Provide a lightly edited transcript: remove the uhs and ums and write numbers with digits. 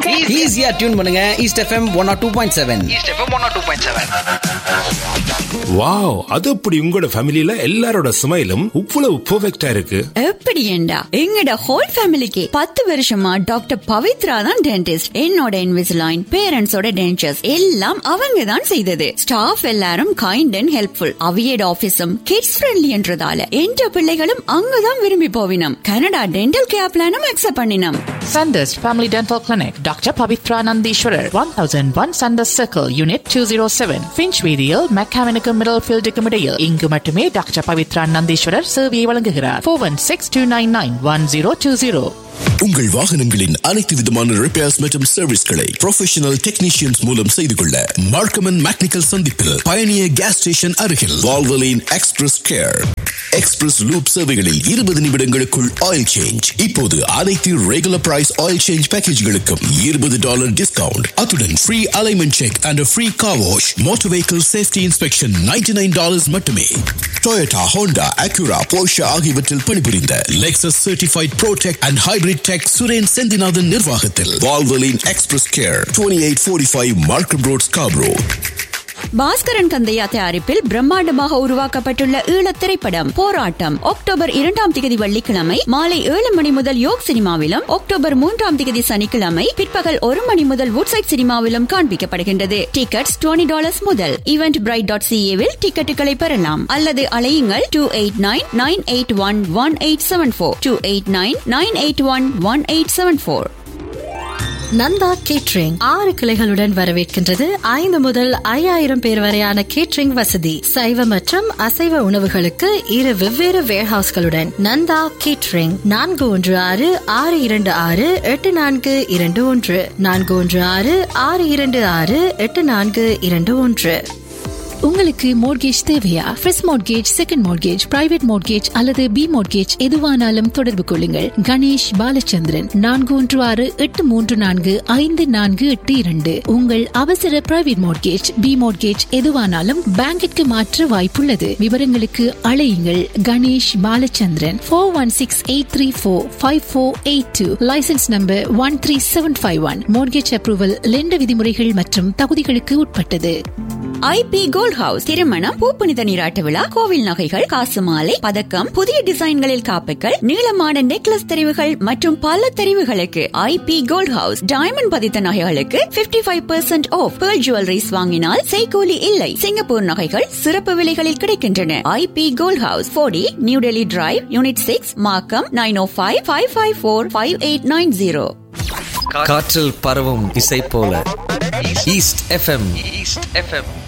ஈஸியா டியூன் பண்ணுங்க east FM 102.7. East FM 102.7. Wow, அது அப்படி உங்களோட ஃபேமிலில எல்லாரோட ஸ்மைலும் இவ்வளவு பெர்ஃபெக்ட்டா இருக்கு. எப்படி ஏண்டா எங்கட ஹோல் ஃபேமிலிக்கு 10 வருஷமா டாக்டர் பவித்ரா தான் டென்டிஸ்ட். என்னோட இன்விசிலைன், பேரண்ட்ஸோட டென்டர்ஸ் எல்லாம் அவங்க தான் செய்தது. ஸ்டாஃப் எல்லாரும் kind and helpful. அவியட் ஆபீஸும் kids friendly என்றதால என்ற பிள்ளைகளும் அங்கதான் விரும்பி போவினம். கனடா டென்டல் கேர் பிளானும் அக்செப்ட் பண்ணினோம். Sanders Family Dental Clinic, Dr. Pavitra Nandishwarar, 1001 Sanders Circle, Unit 207, Finchweedial, Mechanical Middlefield Comedial. இங்கு மட்டுமே டாக்டர் பவித்ரா நந்தீஸ்வரர் சேவையை வழங்குகிறார். 416-299-1020. உங்கள் வாகனங்களின் அனைத்து விதமான ரிப்பேர்ஸ் மற்றும் சர்வீஸ்களை ப்ரொஃபஷனல் டெக்னீஷியன்ஸ் மூலம் செய்து கொள்ள மார்க்கம் அண்ட் மெக்கானிக்கல் சந்திப்பில் பயணியர் கேஸ் ஸ்டேஷன் அருகில் Valvoline express care. Express loop சேவைகளில் 20 நிமிடங்களுக்குள் ஆயில் சேஞ்ச். இப்போது அனைத்து regular price oil change பேக்கேஜ்களுக்கும் $20 discount. அத்துடன் free alignment check and free car wash. Motor vehicle safety inspection $99 மட்டுமே. டொயோட்டா, ஹோண்டா, அக்யூரா, போர்ஷே ஆகியவற்றில் பணிபுரிந்த Lexus certified pro tech and hybrid tech Suren Senthinathan நிர்வாகத்தில் Valvoline express care, 2845 மார்க்கம் road, Scarborough. Bhaskaran Kandaiah தயாரிப்பில் பிரம்மாண்டமாக உருவாக்கப்பட்டுள்ள ஈழத் திரைப்படம் போராட்டம் அக்டோபர் 2 வெள்ளிக்கிழமை மாலை 7 மணி முதல் யோக் சினிமாவிலும், அக்டோபர் 3 சனிக்கிழமை பிற்பகல் 1 மணி முதல் வுட்சைட் சினிமாவிலும் காண்பிக்கப்படுகின்றது. டிக்கெட்ஸ் $20 முதல். eventbrite.ca டிக்கெட்டுகளை பெறலாம் அல்லது அழையுங்கள் 289-981-1874, 289-981-1874. நந்தா கேட்டரிங் 6 கிளைகளுடன் வரவேற்கின்றது. 5 முதல் 5000 பேர் வரையான கேட்டரிங் வசதி. சைவ மற்றும் அசைவ உணவுகளுக்கு 2 வெவ்வேறு வேர்ஹவுஸ்களுடன் நந்தா கேட்டரிங் 416-626-8421, 416-626-8421. உங்களுக்கு மோர்கேஜ் தேவையா? First mortgage, second mortgage, private mortgage அல்லது பி மோர்கேஜ் எதுவானாலும் தொடர்பு கொள்ளுங்கள். கணேஷ் பாலச்சந்திரன் 416-834-5482. உங்கள் அவசர பிரைவேட் மோர்கேஜ், பி மோர்கேஜ் எதுவானாலும் பேங்கிற்கு மாற்ற வாய்ப்புள்ளது. விவரங்களுக்கு அழையுங்கள் Ganesh Balachandran 416-834-5482. Licence number 13751. Mortgage approval, lender விதிமுறைகள் மற்றும் தகுதிகளுக்கு உட்பட்டது. ஐபி கோல்ட் ஹவுஸ் திருமணம், பூப்புனித நீராட்டு விழா, கோவில் நகைகள், காசு மாலை, பதக்கம், புதிய டிசைன்களில் காப்புகள், நீளமான நெக்லஸ் தெரிவுகள் மற்றும் பல தெரிவுகளுக்கு ஐபி கோல்ட் ஹவுஸ். டைமண்ட் பதித்த நகைகளுக்கு 55% ஆஃப். பேர்ல் ஜுவல்லரிஸ் வாங்கினால் செய்கூலி இல்லை. சிங்கப்பூர் நகைகள் சிறப்பு விலைகளில் கிடைக்கின்றன. IP gold house, 40 new Delhi drive, unit 6, மார்க்கம். 9055545890. காற்றில் பரவும் இசை போல ஈஸ்ட் எஃப்எம்.